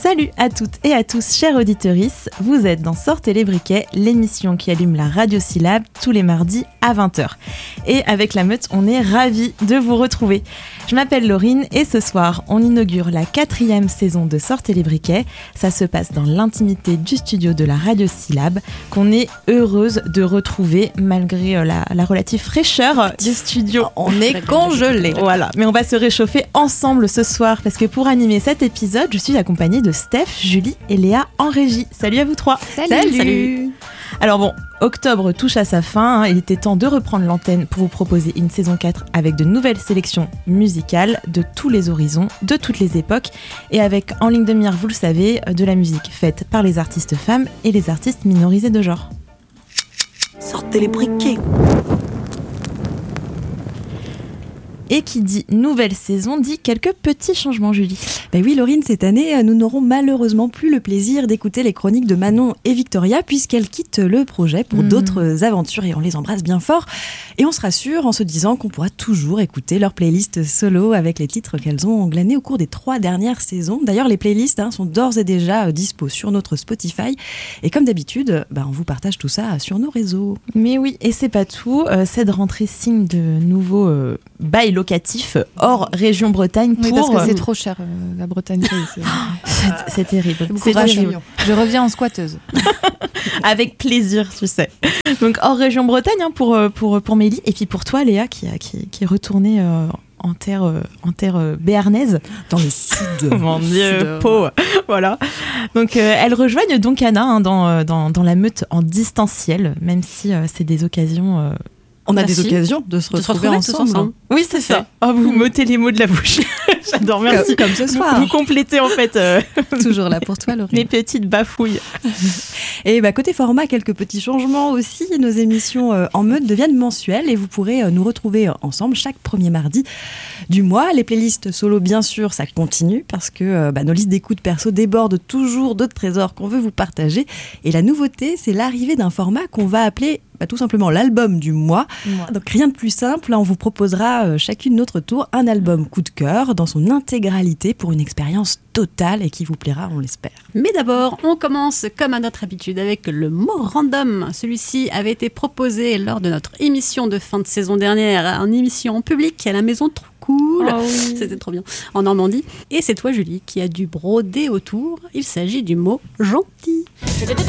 Salut à toutes et à tous, chers auditorices, vous êtes dans Sortez les briquets, l'émission qui allume la radiosyllabe tous les mardis à 20h. Et avec la meute, on est ravis de vous retrouver. Je m'appelle Laurine et ce soir, on inaugure la 4e saison de Sortez les briquets. Ça se passe dans l'intimité du studio de la radiosyllabe qu'on est heureuse de retrouver malgré la relative fraîcheur du studio. On est congelés. Voilà, mais on va se réchauffer ensemble ce soir parce que pour animer cet épisode, je suis accompagnée de Steph, Julie et Léa en régie. Salut à vous trois. Salut. Alors bon, octobre touche à sa fin, il était temps de reprendre l'antenne pour vous proposer une saison 4 avec de nouvelles sélections musicales de tous les horizons, de toutes les époques et avec en ligne de mire, vous le savez, de la musique faite par les artistes femmes et les artistes minorisés de genre. Sortez les briquets. Et qui dit nouvelle saison dit quelques petits changements, Julie. Ben oui, Laurine, cette année, nous n'aurons malheureusement plus le plaisir d'écouter les chroniques de Manon et Victoria puisqu'elles quittent le projet pour d'autres aventures et on les embrasse bien fort. Et on se rassure en se disant qu'on pourra toujours écouter leur playlist solo avec les titres qu'elles ont glanés au cours des 3 dernières saisons. D'ailleurs, les playlists sont d'ores et déjà dispo sur notre Spotify. Et comme d'habitude, on vous partage tout ça sur nos réseaux. Mais oui, et c'est pas tout. Cette rentrée signe de nouveaux bails locatifs hors région Bretagne pour... Oui, parce que c'est trop cher, la Bretagne. C'est terrible. C'est terrible. Je reviens en squatteuse. Avec plaisir, tu sais. Donc hors région Bretagne pour Mélie et puis pour toi Léa qui est retournée en terre béarnaise. Dans le sud. Mon Dieu, Pau. Voilà. Donc elles rejoignent donc Anna dans la meute en distanciel, même si c'est des occasions... On a des occasions de se retrouver ensemble. Oui, c'est ça. Oh, vous m'ôtez les mots de la bouche. J'adore, merci. Comme ce soir. Vous complétez en fait toujours là pour toi, Laurine. Mes petites bafouilles. Et côté format, quelques petits changements aussi. Nos émissions en meute deviennent mensuelles et vous pourrez nous retrouver ensemble chaque premier mardi du mois. Les playlists solo, bien sûr, ça continue parce que nos listes d'écoute perso débordent toujours d'autres trésors qu'on veut vous partager. Et la nouveauté, c'est l'arrivée d'un format qu'on va appeler tout simplement l'album du mois. Donc rien de plus simple, on vous proposera chacune notre tour un album coup de cœur dans son intégralité pour une expérience totale et qui vous plaira, on l'espère. Mais d'abord, on commence comme à notre habitude avec le mot random. Celui-ci avait été proposé lors de notre émission de fin de saison dernière, une émission en public à la maison Trop Cool. Oh oui. C'était trop bien, en Normandie. Et c'est toi, Julie, qui a dû broder autour. Il s'agit du mot gentil.